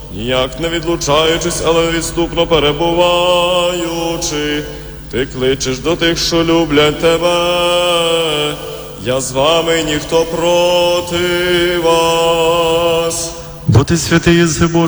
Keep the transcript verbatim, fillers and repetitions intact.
ніяк не відлучаючись, але відступно перебуваючи, ти кличеш до тих, що люблять тебе. Я з вами, ніхто проти вас. Бо ти святий єси Боже,